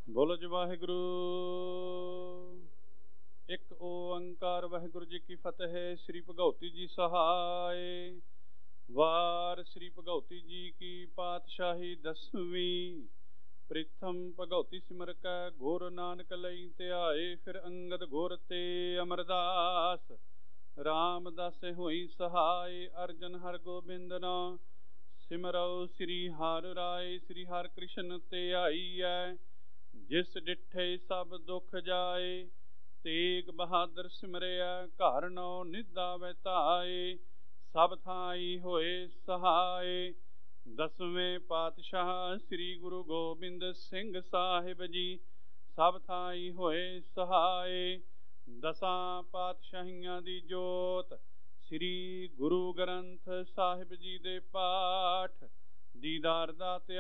ਬੋਲੋ ਜੀ ਵਾਹਿਗੁਰੂ। ਇੱਕ ਓੰਕਾਰ ਵਾਹਿਗੁਰੂ ਜੀ ਕੀ ਫਤਿਹ। ਸ੍ਰੀ ਭਗਉਤੀ ਜੀ ਸਹਾਇ। ਵਾਰ ਸ੍ਰੀ ਭਗਉਤੀ ਜੀ ਕੀ ਪਾਤਸ਼ਾਹੀ 10ਵੀਂ। ਪ੍ਰੀਥਮ ਭਗਉਤੀ ਸਿਮਰ ਕੈ ਗੁਰ ਨਾਨਕ ਲਈ ਧਿਆਏ। ਫਿਰ ਅੰਗਦ ਗੁਰ ਤੇ ਅਮਰਦਾਸ। ਰਾਮਦਾਸੇ ਹੋਈ ਸਹਾਇ। ਅਰਜਨ ਹਰ ਗੋਬਿੰਦ ਨਾ ਸਿਮਰਉ ਸ੍ਰੀ ਹਰਿ ਰਾਏ। ਸ੍ਰੀ ਹਰਿ ਕ੍ਰਿਸ਼ਨ ਤੇ ਆਈਐ ਜਿਸ ਡਿਠੇ ਸਭ ਦੁਖ ਜਾਏ। ਤੇਗ ਬਹਾਦਰ ਸਿਮਰਿਆ ਘਰ ਨੌ ਨਿਧਾ ਵੈ ਧਾਏ। ਸਭ ਥਾਈ ਹੋਏ ਸਹਾਏ। 10ਵੇਂ ਪਾਤਸ਼ਾਹ ਸ੍ਰੀ ਗੁਰੂ ਗੋਬਿੰਦ ਸਿੰਘ ਸਾਹਿਬ ਜੀ ਸਭ ਥਾਈ ਹੋਏ ਸਹਾਏ। 10 ਪਾਤਸ਼ਾਹੀਆਂ ਦੀ ਜੋਤ ਸ੍ਰੀ ਗੁਰੂ ਗ੍ਰੰਥ ਸਾਹਿਬ ਜੀ ਦੇ ਪਾਠ ਦੀਦਾਰ ਦਾ